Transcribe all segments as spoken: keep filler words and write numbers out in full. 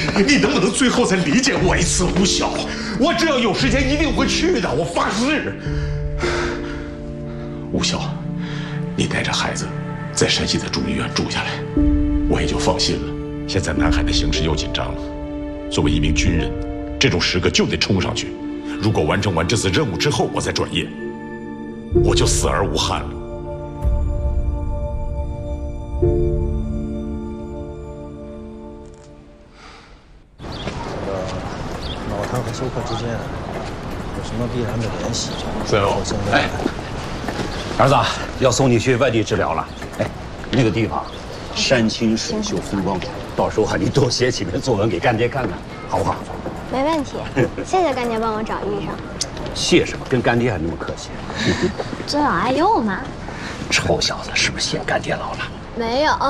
你能不能最后再理解我一次，吴晓？我只要有时间一定会去的，我发誓。吴晓，你带着孩子在山西的中医院住下来，我也就放心了。现在南海的形势又紧张了，作为一名军人，这种时刻就得冲上去。如果完成完这次任务之后我再转业，我就死而无憾了。 他和休克之间有什么必然的联系？ 最后，哎，儿子，要送你去外地治疗了。哎，那个地方，山清水秀，风光好。到时候啊，你多写几篇作文给干爹看看，好不好？ 没问题，谢谢干爹帮我找医生。 谢什么？跟干爹还那么客气？ 尊老爱幼嘛。 臭小子，是不是嫌干爹老了？ 没有。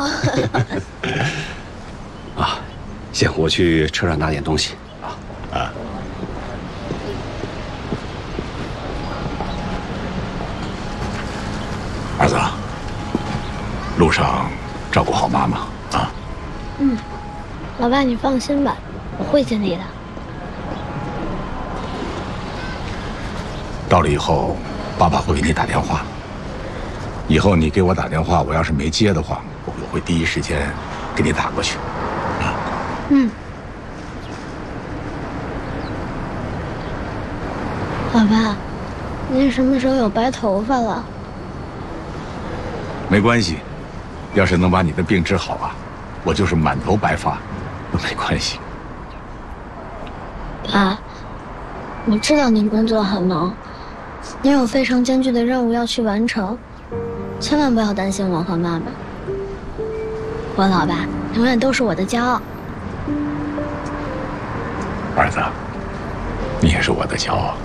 啊，行，我去车上拿点东西。啊啊。 儿子，路上照顾好妈妈啊。 嗯，老爸你放心吧，我会尽力的。 到了以后，爸爸会给你打电话。以后你给我打电话，我要是没接的话，我会第一时间给你打过去。啊。 嗯。老爸，您什么时候有白头发了？ 没关系，要是能把你的病治好啊，我就是满头白发都没关系。 爸，我知道您工作很忙，您有非常艰巨的任务要去完成，千万不要担心我和妈妈。我老爸永远都是我的骄傲。 儿子，你也是我的骄傲。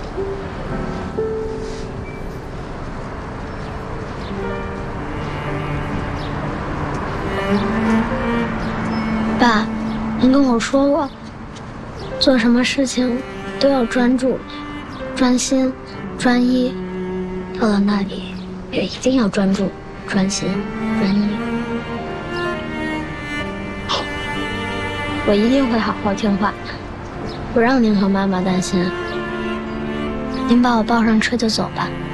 爸，您跟我说过，做什么事情都要专注、专心、专一。到了那里，也一定要专注、专心、专一。 好， 我一定会好好听话，不让您和妈妈担心。您把我抱上车就走吧。